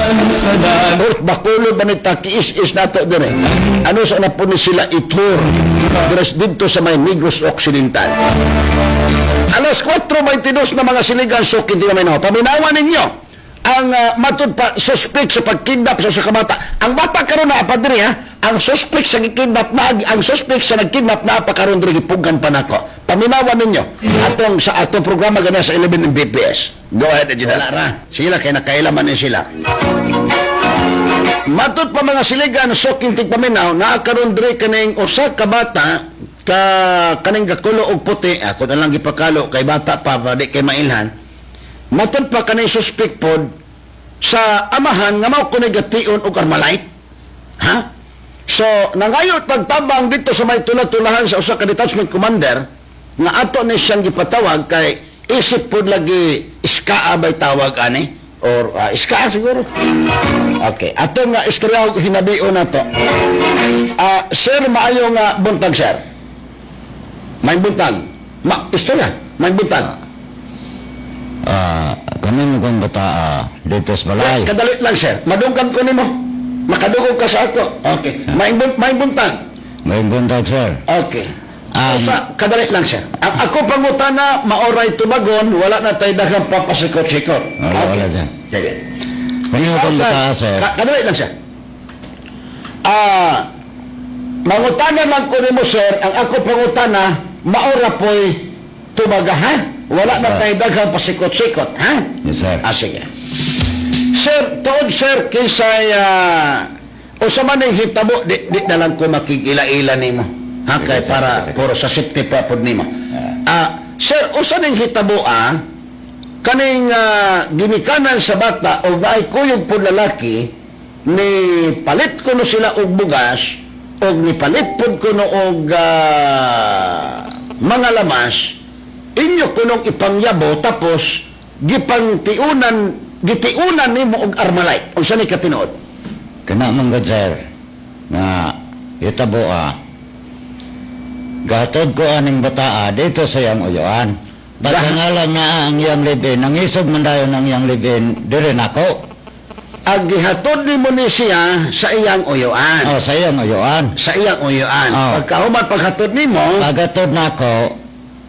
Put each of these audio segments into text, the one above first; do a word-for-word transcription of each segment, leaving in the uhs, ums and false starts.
Or bakulo ba ni takiis-is nato dire? Ano sa na po ni sila itur? Dres dito sa may Negros Occidental. Alas four twenty-two na mga siligan so hindi naman ho. Paminawan ninyo ang uh, matud pa suspect sa pagkidnap sa sa bata. Ang bata karon na pa diri ha. Ang suspect sa kidnap na ang suspect sa nagkidnap na pa karon diri gipugan pa nako. Paminawan ninyo atong sa atong programa gana sa eleven B P S. Go ahead, Ejidala. Sila kay nakailaman ni sila. Matut pa mga siligan so kintig paminaw na karon diri kaning usa ka bata ka kaning gakulo og puti ako na lang gipakalo kay bata pa di kay mailhan. Matut pa kaning suspect pod sa amahan nga mao kuno gation og Armalite. Ha? So nangayot pagtabang dito sa may tulatulahan sa usa ka detachment commander nga ato ni siyang gipatawag kay isip pod lagi iska bay tawag ani. Or uh, iska siguro. Okay. Ato nga istorya ko hinabion na to. Uh, sir, maayo nga buntag, sir. May buntag. Ma, istorya. May buntag. Ah, kanin kong bata uh, dito sa balay. Kadali lang, sir. Madungkan ko nimo. Makadugog ka sa ako. Okay. May, may buntag. May buntag, sir. Okay. Um, sa, kadali lang, sir. Ang ako pangutana, maoray tubagon, wala na tayo dagang papasikot-sikot. Wala, Okay. wala dyan. Sige. Kanin kong bata, sir. Ka kadali lang, sir. Ah, mangutana lang ko nimo, sir, ang ako pangutana, maora po'y tubaga, ha? Wala na tayo dagang pasikot-sikot, ha? Yes, sir. Ah, sige. Sir, tuod, sir, kisay, ah, o sa man hitabo, di, di na lang ko makikila-ila nimo. Ha, kay para puro sa safety pa pod nimo. Ah, sir, usa ning hitabo ah, kaning uh, ginikanan sa bata o naay kuyog pod lalaki ni palit ko no sila og bugas o ni palit pod ko no og uh, mga lamas inyo kunong ipangyabo tapos gipangtiunan gitiunan nimo og Armalite. Unsa ni katinuod? Kana man gud, sir. Na itabo ah. Gatod ko aning bata dito sa iyang uyuan. Pagkangalan na ang iyang libin, nangisog man dayon ang iyang libin, dire nako. Agihatod ni mo ni siya sa iyang uyuan. Oh, sa iyang uyuan. Sa iyang uyuan. Oh. Pagkahuman paghatod ni mo, Pagatod nako,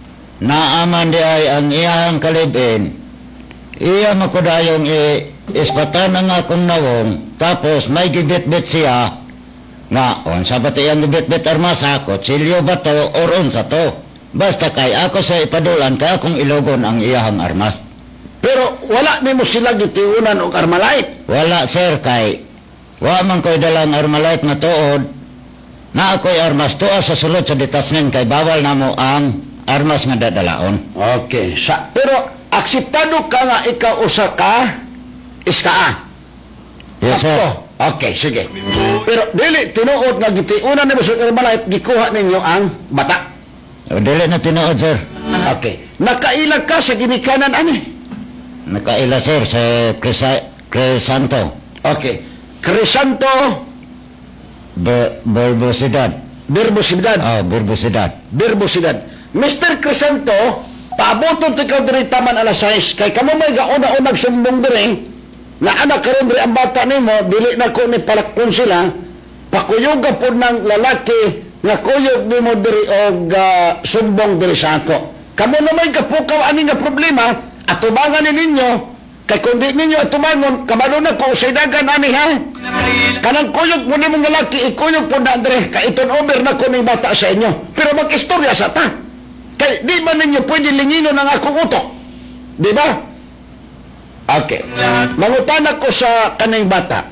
naaman di ay ang iyang kalibin. Iya makudayong i-ispatan ng akong nawong, tapos may gibit-bit siya, nga, unsa ba tiyang gibit-bit armasa ko, silyo ba to, or unsa to? Basta kay ako sa ipadulan, kaya akong ilogon ang iyahang armas. pero wala ni mo sila gitiunan og Armalite. Wala, sir, kay wa man ko'y dalang Armalite nga tuod, na ako'y armas tuwa sa sulod sa detachment, kay bawal na mo ang armas nga dadalaon. Okay. Sa, pero, akseptado ka nga ikaw usa ka, iska a. Yes, sir. Sakto. Okay, sige. Pero, dili, tinuod nga gitiunan ni mo sa Armalite, gikuha ninyo ang bata. O, dili na tinuod, sir. Okay. Nakailag ka sa ginikanan, ani? Nakaila, sir, sa Crisa- Crisanto. Okay. Crisanto, Ber- Berbosidad. Birbosidad. Oh, Berbosidad. Birbosidad. mister Crisanto, paaboton ti ka diri taman alas sais, kay kamo may gauna-unag sumbong diri, na anak karon diri ang bata nimo, dili na ko ni palakpon sila, pakuyuga po ng lalaki, nga kuyog nimo diri og uh, sumbong diri sa ako. Kamo na may kapukaw ani nga problema, atubangan ni ninyo, kay kung di ninyo atubangon, kabalo na ko sa dagan ani ha. Kanang kuyog mo ni mong lalaki, ikuyog po na diri, kay iton over na ko ni bata sa inyo. Pero mag-istorya sa ta. Kay di ba ninyo pwede lingino ng akong utok? Di ba? Okay. Mangutana ko sa kanang bata.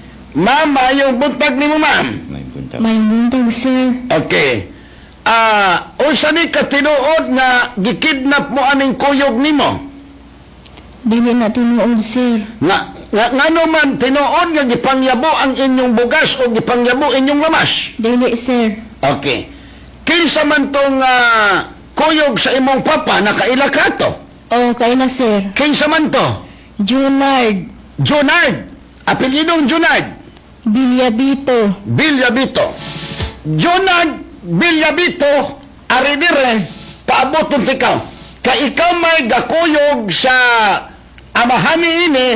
Mama, yung buntag ni mo, ma'am. May buntag, sir. Okay. Ah, uh, unsa ni ka tinuod nga gikidnap mo aning kuyog nimo? Dili na tinuod, sir. Nga nga ngano man tinuod nga gipangyabo ang inyong bugas o gipangyabo inyong lamas? Dili, sir. Okay. Kinsa man tong uh, kuyog sa imong papa nakaila ka to? O, kaila, sir. Kinsa man to? Junard. Junard. Apelidong Junard. Bilyabito. Bilyabito. Junard Bilyabito, ari dire, paabot ng tikaw. Kay ikaw may gakuyog sa amahani ini,